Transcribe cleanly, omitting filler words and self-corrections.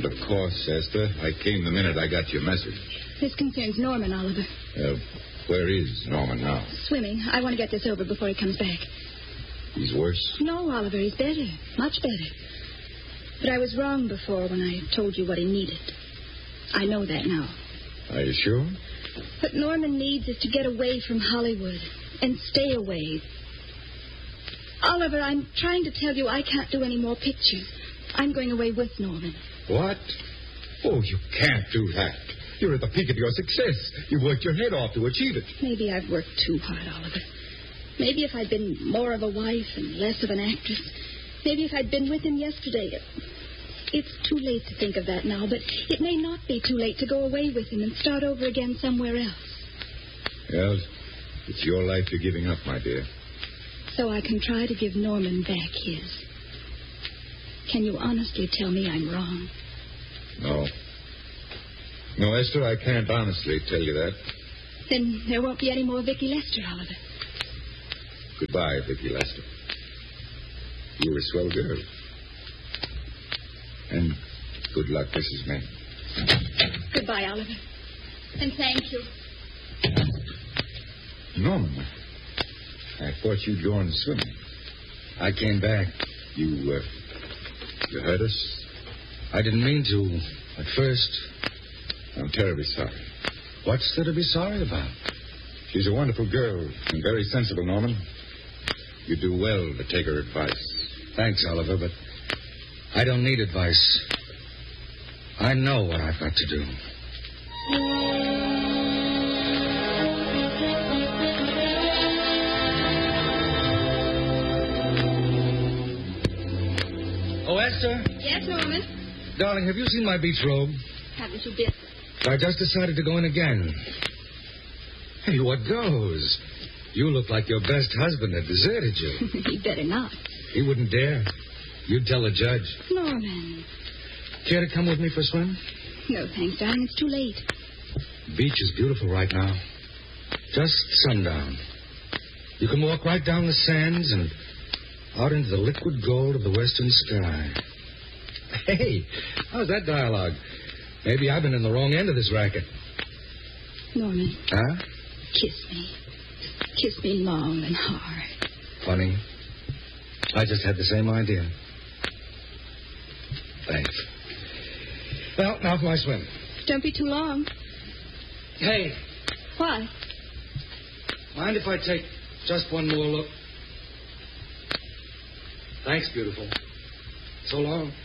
Of course, Esther. I came the minute I got your message. This concerns Norman, Oliver. Where is Norman now? Swimming. I want to get this over before he comes back. He's worse? No, Oliver, he's better. Much better. But I was wrong before when I told you what he needed. I know that now. Are you sure? What Norman needs is to get away from Hollywood and stay away. Oliver, I'm trying to tell you I can't do any more pictures. I'm going away with Norman. What? Oh, you can't do that. You're at the peak of your success. You've worked your head off to achieve it. Maybe I've worked too hard, Oliver. Maybe if I'd been more of a wife and less of an actress. Maybe if I'd been with him yesterday. It's too late to think of that now, but it may not be too late to go away with him and start over again somewhere else. Well, it's your life you're giving up, my dear. So I can try to give Norman back his. Can you honestly tell me I'm wrong? No. No, Esther, I can't honestly tell you that. Then there won't be any more Vicki Lester, Oliver. Goodbye, Vicki Lester. You were a swell girl. And good luck, Mrs. May. Goodbye, Oliver. And thank you. Norman, I thought you'd gone swimming. I came back. You hurt us? I didn't mean to at first. I'm terribly sorry. What's there to be sorry about? She's a wonderful girl and very sensible, Norman. You do well to take her advice. Thanks, Oliver, but I don't need advice. I know what I've got to do. Oh, Esther? Yes, Norman? Darling, have you seen my beach robe? Haven't you been? I just decided to go in again. Hey, what goes? You look like your best husband had deserted you. He better not. He wouldn't dare. You'd tell the judge. Norman. Care to come with me for a swim? No, thanks, darling. It's too late. The beach is beautiful right now. Just sundown. You can walk right down the sands and out into the liquid gold of the western sky. Hey, how's that dialogue? Maybe I've been in the wrong end of this racket. Norman. Huh? Kiss me. Kiss me long and hard. Funny. I just had the same idea. Thanks. Well, now for my swim. Don't be too long. Hey. What? Mind if I take just one more look? Thanks, beautiful. So long.